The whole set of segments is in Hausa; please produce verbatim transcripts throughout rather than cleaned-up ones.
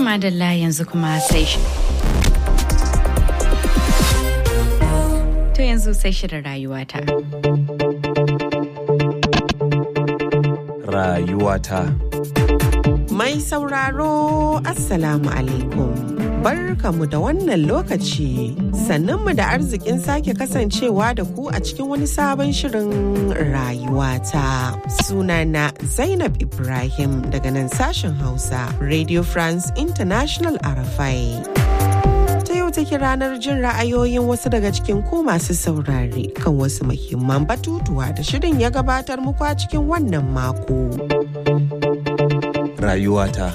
madalla yanzu kuma sai shi. To yanzu sai shirin rayuwata. Rayuwata. Mai sauraro, Assalamu alaikum. Barkamu da wannan lokaci, sannanmu da arzikin sake kasancewa da ku a cikin wani sabon shirin rayuwata. Sunana Zainab Ibrahim daga nan sashen Hausa, Radio France International R F I. Ta yau take ranar jin ra'ayoyin wasu daga cikin ku masu saurare kan wasu muhimman batutuwa da shirin ya gabatar muku a cikin wannan mako. Rayuwata.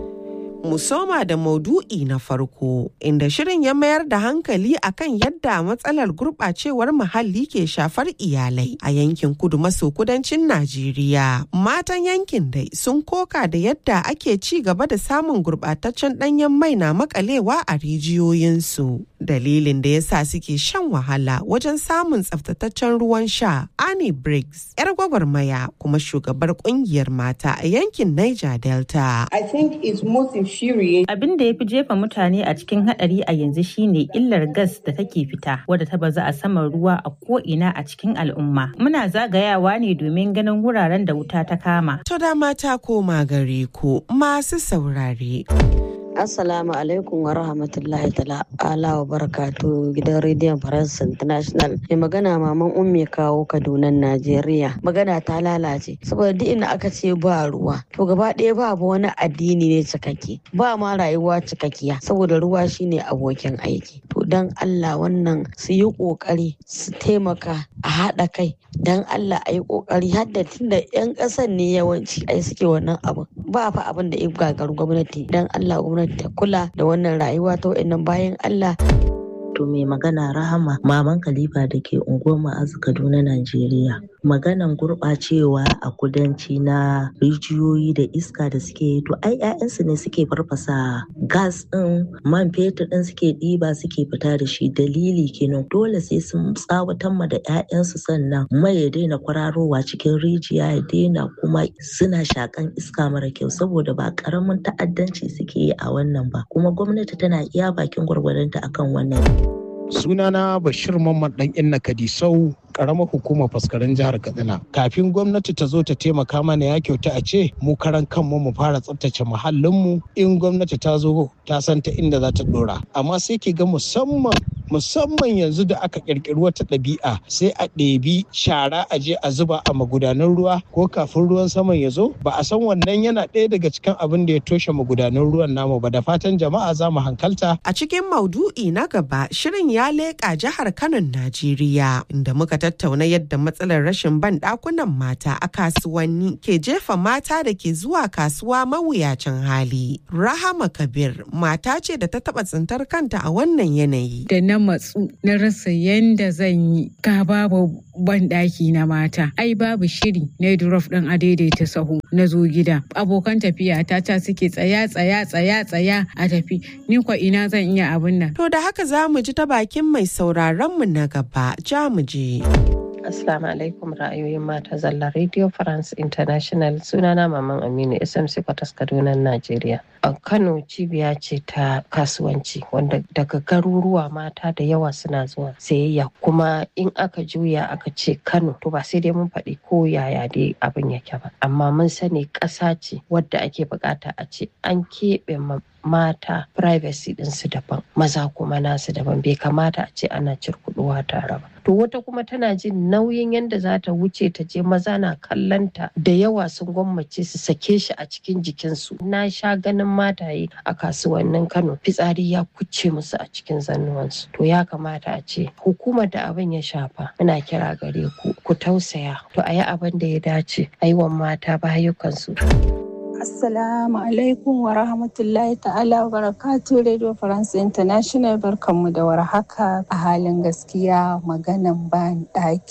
Mu soma da maudu'i na farko, inda shirin ya mayar da hankali akan yadda matsalar gurɓacewar muhalli ke shafar iyalai a yankin kudu maso kudancin Najeriya. Matan yankin dai sun koka da yadda ake ci gaba da samun gurɓataccen ɗanyen mai na makalewa a rijiyoyinsu. Dalilin da ya sa suke shan wahala wajen samun tsaftataccen ruwan sha. Annie Briggs, 'yar gwagwarmaya kuma shugabar ƙungiyar mata a yankin Niger Delta. I think it's most Abin da ya fi jefa mutane a cikin haɗari a yanzu shine illar gas da take fita, wadda ta bazu a saman ruwa a ko'ina a cikin al'umma. Muna zagayawa ne domin ganin wuraren da wuta ta kama. To da mata koma gare ku masu saurare. Assalamu alaikum wa rahmatullahi ta'ala wa barakatu gidan rediyon Faransa International. Mai magana maman Ummi kawo Kaduna, Najeriya. Magana ta lalace saboda duk inda aka ce ba ruwa to gaba ɗaya babu wani addini ne cikakke, ba ma rayuwa cikakkiya saboda ruwa shine abokin aiki. To dan Allah wannan su yi kokari su taimaka a haɗa kai, dan Allah a yi kokari hadda tunda 'yan ƙasar ne yawanci ai suke wannan abu. Ba fa abin da ya gagaru gwamnati, dan Allah gwamnati ta kula da wannan rayuwa ta wa'annan bayan Allah. To mai magana Rahama Maman Khalifa da ke unguwar Ma'azu Kaduna, Najeriya. Maganan gurɓacewa a kudanci na rijiyoyi da iska da suke yi, to ai 'ya'yansu ne suke farfasa gas ɗin, man fetur ɗin suke ɗiba suke fita da shi. Dalili kenan dole sai sun tsawatan ma da 'ya'yansu sannan mai ya daina kwararowa cikin rijiya, ya daina kuma suna shakan iska mara kyau, saboda ba ƙaramin ta'addanci suke yi a wannan ba, kuma gwamnati tana iya bakin gwargwadonta akan wannan. Sunana Bashir Mamman Dan Inna Kadisau, karamar hukumar faskarin jihar Katsina. Kafin gwamnati ta zo ta taimaka mana ya kyauta a ce mu karan kanmu mu fara tsaftace muhallinmu. In gwamnati ta zo ta san ta inda za ta dora. Amma sai ke ga musamman musamman yanzu da aka kirkiri wata ɗabi'a sai a ɗebi shara a je a zuba a magudanan ruwa ko kafin ruwan saman ya zo. Ba a san wannan yana ɗaya daga cikin abin da ya toshe magudanan ruwan namu ba. Da fatan jama'a za mu hankalta. A cikin maudu'i na gaba, shirin ya leƙa jihar Kano, Najeriya, inda muka tattauna yadda matsalar rashin ban ɗakunan mata a kasuwanni ke jefa mata da ke zuwa kasuwa mawuyacin hali. Rahama Kabir mata ce da ta taɓa tsintar kanta a wannan yanayi. Da na matsu na rasa yanda zan yi, ga babu ban ɗaki na mata, ai babu shiri na drop ɗin a daidaita sahu. Na zo gida abokan tafiya ta ta suke tsaya tsaya tsaya tsaya a tafi, ni kwa ina zan iya abin nan. To da haka za mu ji ta bakin mai sauraron mu na gaba, ja mu je. Assalamu alaikum, ra'ayoyin mata zalla Radio France International. Sunana Maman Aminu S M C Kwatas Kaduna, Najeriya. A Kano cibiya ce ta kasuwanci wanda daga garuruwa mata da yawa suna zuwa sayayya, kuma in aka juya aka ce Kano to ba sai dai mun faɗi ko yaya dai abin yake ba, amma mun sani ƙasa ce wadda ake bukata a ce an keɓe mata privacy ɗinsu daban, maza kuma nasu daban. Bai kamata a ce ana cirkuɗuwa tare ba. To wata kuma tana jin nauyin yadda za ta wuce ta je maza na kallanta, da yawa sun gwammace su sake shi a cikin jikinsu. Na sha ganin mataye a kasuwannin Kano fitsari ya kuce musu a cikin zannuwansu. To ya kamata a ce hukumar da abin ya shafa, muna kira gare ku ku tausaya, to a yi abin da ya dace, a yi wa mata bayukansu. Assalamu alaikum wa rahmatullahi ta'ala wa barakatuh. Radio France International, barkanmu da warhaka. A halin gaskiya maganan ban ɗaki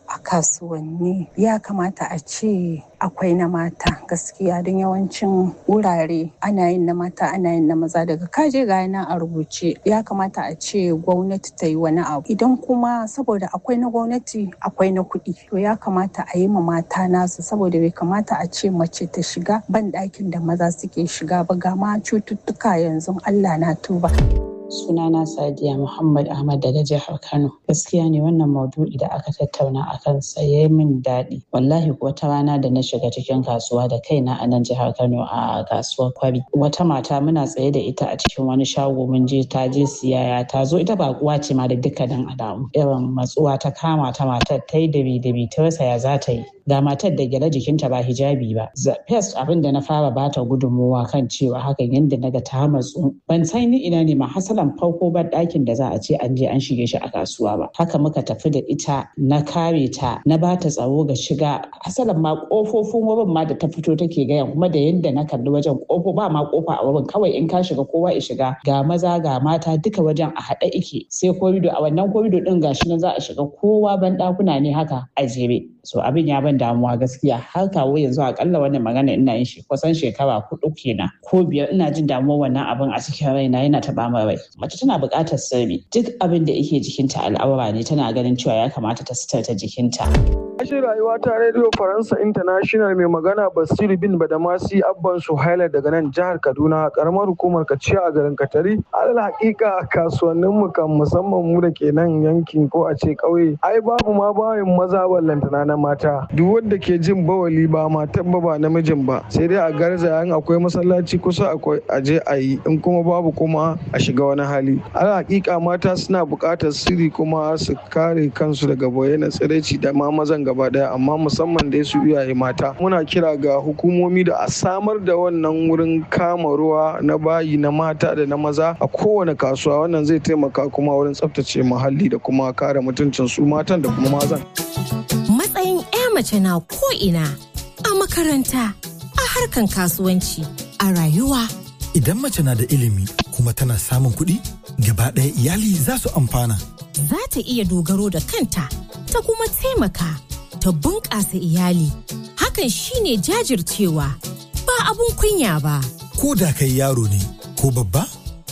a kasuwanni ya kamata a ce akwai na mata gaskiya, don yawancin wurare ana yin na mata ana yin na maza, daga kaje ga yana a rubuce. Ya kamata a ce gwamnati ta yi wani abu. Idan kuma saboda akwai na gwamnati akwai na kuɗi, to ya kamata a yi ma mata nasu, saboda bai kamata a ce mace ta shiga ban ɗakin da maza suke shiga ba, ga ma cututtuka yanzu Allah na tuba. Sunana Sadiya Muhammad Ahmad daga jihar Kano. Gaskiya ne wannan maudu'i da aka tattauna a kan ya min daɗi. Wallahi wata rana da na shiga cikin kasuwa da kaina a nan jihar Kano a kasuwar Kwari. Wata mata muna tsaye da ita a cikin wani shago, mun je ta je siyaya, ta zo ita baƙuwa ce ma da dukkanin alamu. Irin matsuwa ta kama ta matar ta yi dabi-dabi ta rasa ya za ta yi. Ga matar da gyale jikinta ba hijabi ba. First abin da na fara bata gudunmuwa kan cewa hakan yadda naga ta matsu. Ban san ni ina ne ma hasalan farko ban ɗakin da za a ce an je an shige shi a kasuwa ba. Haka muka tafi da ita, na kare ta, na bata tsaro ga shiga. Hasalan ma kofofin wurin ma da ta fito take gaya, kuma da yadda na kalli wajen kofo ba ma kofa a wurin, kawai in ka shiga kowa ya shiga. Ga maza ga mata duka wajen a haɗe ike. Sai korido, a wannan korido din gashi nan za a shiga, kowa ban ɗakuna ne haka a jere. So abin ya ban damuwa gaskiya, har kawo yanzu akalla wannan magana ina yin shi kusan shekara hudu kenan ko biyar, ina jin damuwa wannan abin a cikin raina, yana taɓa min rai. Mace tana buƙatar sirri, duk abin da yake jikinta al'aura ne, tana ganin cewa ya kamata ta sitarta jikinta. Ashin rayuwa ta Radio Faransa International, mai magana Basiru bin Badamasi Abban Suhaila daga nan jihar Kaduna, karamar hukumar Kaciya a garin Katari. Alal hakika kasuwannin mu kan, musamman mu da ke nan yankin ko a ce ƙauye, ai babu ma bayin maza ballantana na mata. Duk wanda ke jin bawali ba matan ba ba namijin ba, sai dai a garzaya in akwai masallaci kusa akwai aje a yi, in kuma babu kuma a shiga wani hali. Alal hakika mata suna buƙatar sirri kuma su kare kansu daga bayyana tsiraici da ma mazan gaba daya, amma musamman dai su iyaye mata. Muna kira ga hukumomi da a samar da wannan wurin kama ruwa na bayi na mata da na maza a kowane kasuwa. Wannan zai taimaka kuma wurin tsaftace muhalli da kuma kare mutuncin su matan da kuma mazan. Matsayin 'ya mace na ko'ina, a makaranta, a harkan kasuwanci, a rayuwa. Idan mace na da ilimi kuma tana samun kuɗi, gaba ɗaya iyali za su amfana. Za ta iya dogaro da kanta, ta kuma taimaka, ta bunƙasa iyali. Hakan shine jajircewa, ba abun kunya ba. Ko da kai yaro ne ko babba,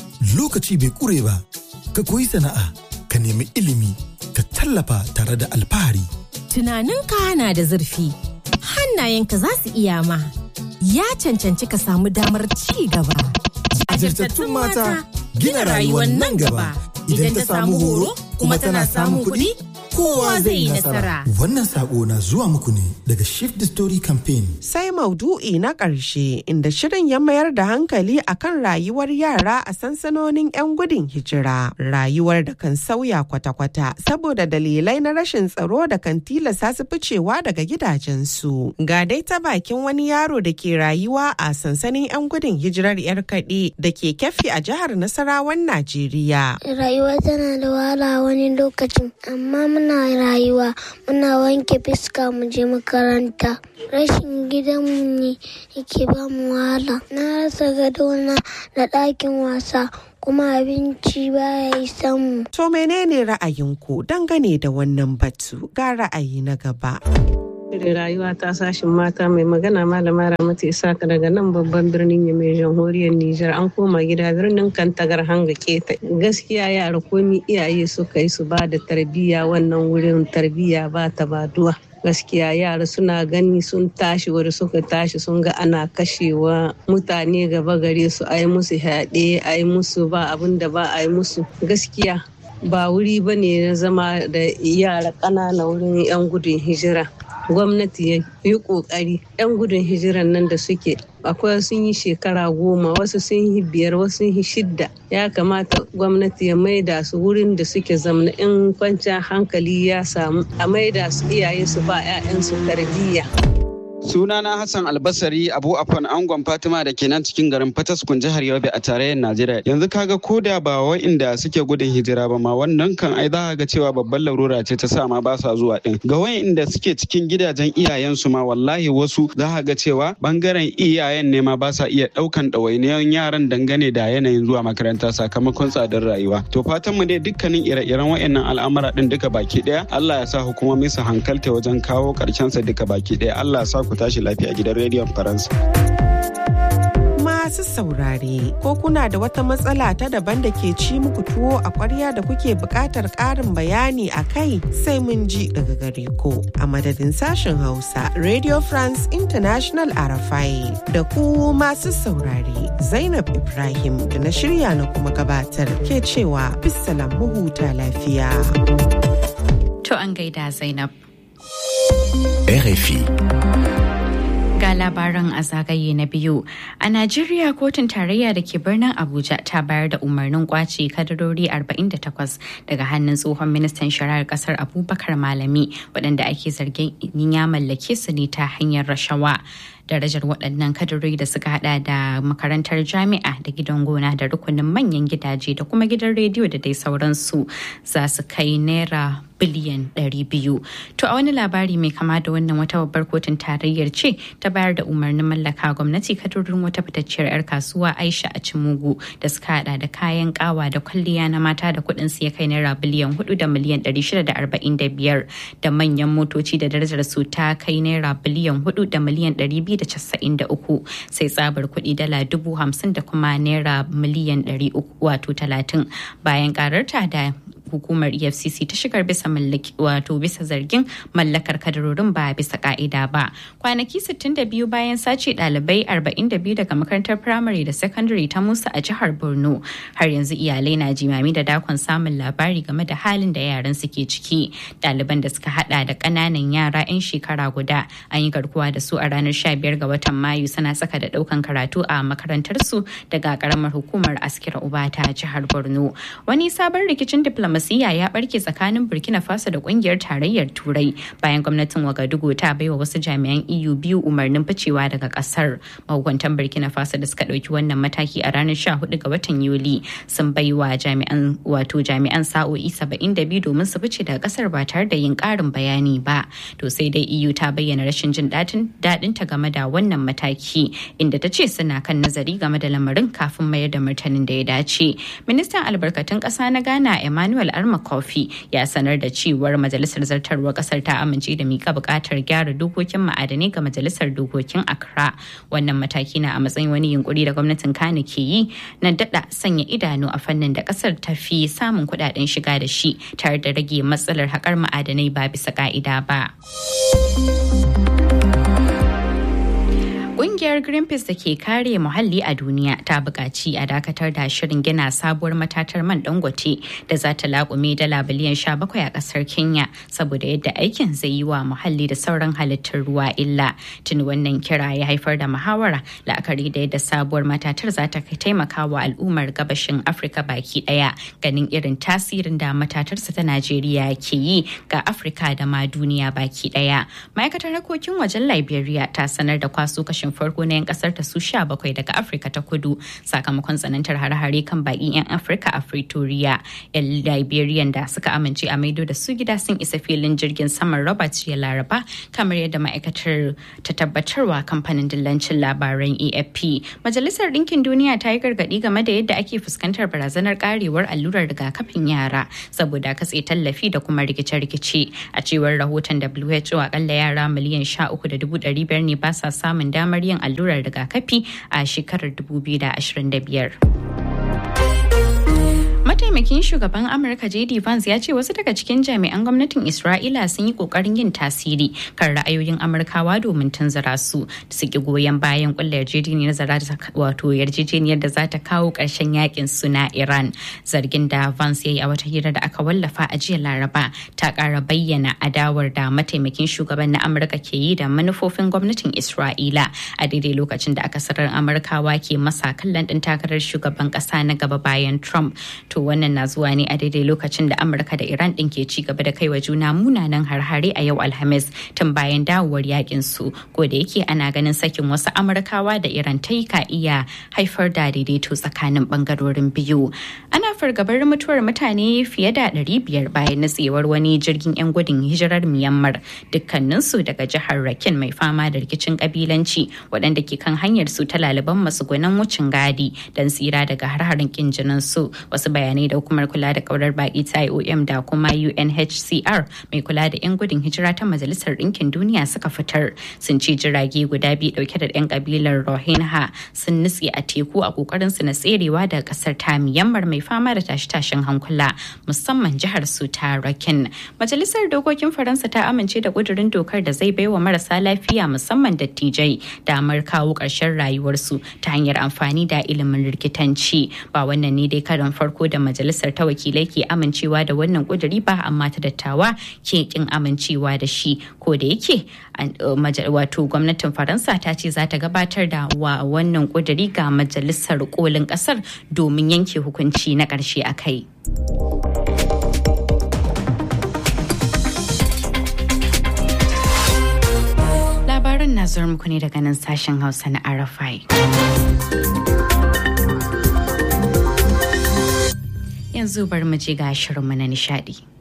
lokaci bai ƙure ba. Ka koyi sana'a, ka nemi ilimi, ka tallafa tare da alfahari. Tunaninka na da zurfi, hannayenka za su iya ma. Ya cancanci ka samu damar ci gaba. Jajirtattun mata gina rayuwar nan gaba. Idan ta samu horo kuma tana samun kuɗi, kowa zai yi nasara. Wannan sako na zuwa muku ne daga Shift the Story Campaign. Sai maudu'i na ƙarshe, inda shirin ya mayar da hankali akan rayuwar yara a sansanonin 'yan gudun hijira. Rayuwar da kan sauya kwata-kwata saboda dalilai na rashin tsaro da kan tilasta su ficewa daga gidajensu. Ga dai ta bakin wani yaro da ke rayuwa a sansanin 'yan gudun hijirar 'yar kaɗe da ke Keffi a jihar Nasarawan Najeriya. Rayuwa tana da wahala wani lokacin, amma muna rayuwa, muna wanke fiska mu je makaranta. Rashin gidanmu ne yake ba mu wahala. Na rasa gadona da ɗakin wasa, kuma abinci baya isan mu. To menene ra'ayinku dangane da wannan batu? Ga ra'ayi na gaba. Da rayuwa ta sashin mata, mai magana malama Ramatu Isaka daga nan babban birnin Yamai, jamhuriyar Nijar. An koma gida birnin Kantagar hanga keta. Gaskiya yara komi iyaye suka yi su ba da tarbiyya, wannan wurin tarbiyya ba ta baduwa. Gaskiya yara suna gani sun tashi wanda suka tashi sun ga ana kashewa mutane gaba gare su, a yi musu yaɗe, a yi musu ba abin da ba a yi musu. Gaskiya ba wuri ba ne na zama da yara ƙanana wurin 'yan gudun hijira. Gwamnati ya yi ƙoƙari, 'yan gudun hijiran nan da suke akwai sun yi shekara goma, wasu sun yi biyar, wasu sun yi shidda. Ya kamata gwamnati ya maida su wurin da suke zamna, in kwanciyar hankali ya samu a maida su, iyaye su ba 'ya'yansu tarbiyya. Sunana Hassan Albasari Abu Afan Angon Fatima da ke nan cikin garin Fataskun jihar Yobe a tarayyar Najeriya. Yanzu kaga ko da ba wa'inda suke gudun hijira ba ma wannan kan ai za ga cewa babban larura ce ta sa ma ba sa zuwa din. Ga wa'inda suke cikin gidajen iyayensu ma wallahi wasu za ga cewa bangaren iyayen ne ma ba sa iya daukan ɗawainiyar yaran dangane da yanayin zuwa makaranta sakamakon tsadar rayuwa. To fatan mu dai dukkanin ire-iren wa'annan al'amura din duka baki daya Allah ya sa hukumomi su hankalta wajen kawo karshen sa duka baki daya. Allah ya sa ku tashi lafiya gidan rediyon Faransa. Masu saurare, ko kuna da wata matsala ta daban da ke ci muku tuwo a ƙwarya da kuke buƙatar ƙarin bayani a kai sai mun ji daga gare ku. A madadin sashen Hausa, Radio France International Arafai da ku masu saurare, Zainab Ibrahim da na shirya na kuma gabatar ke cewa bisalam mu huta lafiya. To an gaida Zainab. R F I. Ga labaran a zagaye na biyu. A Najeriya, kotun tarayya da ke birnin Abuja ta bayar da umarnin kwace kadarori arba'in da takwas daga hannun tsohon ministan shari'ar kasar Abubakar Malami waɗanda ake zargin ya mallake su ne ta hanyar rashawa. Darajar waɗannan kadarori da suka hada da makarantar jami'a da gidan gona da rukunin manyan gidaje da kuma gidan rediyo da dai sauransu za su kai naira biliyan ɗari biyu. To a wani labari mai kama da wannan, wata babbar kotun tarayyar ce ta bayar da umarnin mallaka gwamnati kadarorin wata fitacciyar 'yar kasuwa Aisha Achimugu da suka hada da kayan kawa da kwalliya na mata da kuɗin su ya kai naira biliyan hudu da miliyan ɗari shida da arba'in da biyar da manyan motoci da darajar su ta kai naira biliyan hudu da miliyan ɗari biyu da casa'in da uku, sai tsabar kuɗi dala dubu hamsin da kuma naira miliyan ɗari uku wato talatin bayan kararta da hukumar E F C C ta shigar bisa mallaki wato bisa zargin mallakar kadarorin ba bisa ka'ida ba. Kwanaki sittin da biyu bayan sace ɗalibai arba'in da biyu daga makarantar firamare da sakandare ta Musa a jihar Borno, har yanzu iyalai na jimami da dakon samun labari game da halin da yaran suke ciki. Ɗaliban da suka hada da ƙananan yara 'yan shekara guda an yi garkuwa da su a ranar sha biyar ga watan Mayu suna saka da ɗaukan karatu a makarantar su daga ƙaramar hukumar Askira Uba ta jihar Borno. Wani sabon rikicin diplomasiya ya barke tsakanin Burkina Faso da kungiyar tarayyar Turai bayan gwamnatin Wagadugu ta baiwa wasu jami'an E U biyu umarnin ficewa daga kasar. Mahukuntan Burkina Faso da suka dauki wannan mataki a ranar sha hudu ga watan Yuli sun baiwa jami'an wato jami'an sa'o'i saba'in da biyu domin su fice daga kasar ba tare da yin karin bayani ba. To sai dai E U ta bayyana rashin jin dadin ta game da wannan mataki, inda ta ce suna kan nazari game da lamarin kafin mayar da martanin da ya dace. Ministan albarkatun kasa na Ghana Emmanuel Arma Kofi ya sanar da cewar majalisar zartarwar kasar ta amince da mika bukatar gyara dokokin ma'adanai ga majalisar dokokin Accra. Wannan mataki na a matsayin wani yunkuri da gwamnatin Kano ke yi na dada sanya idanu a fannin da kasar ta fi samun kudaden shiga da shi tare da rage matsalar haƙar ma'adanai ba bisa ka'ida ba. Ƙungiyar Greenpeace da ke kare muhalli a duniya ta buƙaci a dakatar da shirin gina sabuwar matatar man Dangote da za ta laƙume dala biliyan sha bakwai a ƙasar Kenya saboda yadda aikin zai yi wa muhalli da sauran halittar ruwa illa. Tuni wannan kira ya haifar da muhawara la'akari da yadda sabuwar matatar za ta taimaka wa al'ummar gabashin Afirka baki ɗaya, ganin irin tasirin da matatarsa ta Najeriya ke yi ga Afirka da ma duniya baki ɗaya. Ma'aikatar harkokin wajen Liberia ta sanar da kwaso kashin farko na 'yan kasar ta su sha bakwai daga Afirka ta kudu sakamakon tsanantar hare-hare kan baƙin 'yan Afirka a Pretoria. 'Yan Liberian da suka amince a maido da su gida sun isa filin jirgin saman Robert ya Laraba, kamar yadda ma'aikatar ta tabbatarwa kamfanin dillancin labaran A F P. Majalisar Ɗinkin Duniya ta yi gargaɗi game da yadda ake fuskantar barazanar karewar allurar rigakafin yara saboda katse tallafi da kuma rikice-rikice. A cewar rahoton W H O, akalla yara miliyan sha uku da dubu ɗari biyar ne ba sa samun damar yin allurar rigakafi a shekarar dubu biyu da ashirin da biyar. Mataimakin shugaban Amurka J D Vance ya ce wasu daga cikin jami'an gwamnatin Isra'ila sun yi kokarin yin tasiri kan ra'ayoyin Amurkawa domin tunzura su da su ki goyon bayan kullar yarjejeniyar wato yarjejeniyar da za ta kawo ƙarshen yakin su na Iran. Zargin da Vance ya yi a wata hira da aka wallafa a jiya Laraba ta ƙara bayyana adawar da mataimakin shugaban na Amurka ke yi da manufofin gwamnatin Isra'ila a daidai lokacin da akasarar Amurkawa ke masa kallon ɗin takarar shugaban ƙasa na gaba bayan Trump. To wannan na zuwa ne a daidai lokacin da Amurka da Iran din ke ci gaba da kaiwa juna munanan harhare a yau Alhamis tun bayan dawowar yakin su, ko da yake ana ganin sakin wasu Amurkawa da Iran ta yi ka iya haifar da daidaito tsakanin bangarorin biyu. Ana fargabar mutuwar mutane fiye da ɗari biyar bayan natsewar wani jirgin 'yan gudun hijirar Myanmar, dukkaninsu daga jihar Rakhine mai fama da rikicin kabilanci, waɗanda ke kan hanyar su ta laliban matsugunan wucin gadi don tsira daga har-harin kin jinin su. Wasu bayanai da hukumar kula da kaurar baki ta I O M da kuma U N H C R mai kula da 'yan gudun hijira ta Majalisar Ɗinkin Duniya suka fitar sun ce jirage guda biyu dauke da 'yan kabilar Rohingya sun nutse a teku a kokarin su na tserewa daga kasar ta Myanmar mai fama da tashe-tashen hankula, musamman jihar su ta Rakhine. Majalisar Dokokin Faransa ta amince da kudurin dokar da zai baiwa marasa lafiya musamman dattijai damar kawo ƙarshen rayuwarsu ta hanyar amfani da ilimin rikitanci. Ba wannan ne dai karon farko da majalisar ta wakilai ke amincewa da wannan kuduri ba, amma ta dattawa ke kin amincewa da shi, ko da yake wato gwamnatin Faransa ta ce za ta gabatar da wa wannan kuduri ga majalisar kolin kasar domin yanke hukunci na ƙarshe a kai. Labaran na zuwa muku ne daga nan sashen Hausa na R F I. Yanzu bar mu je ga shirinmu na nishadi.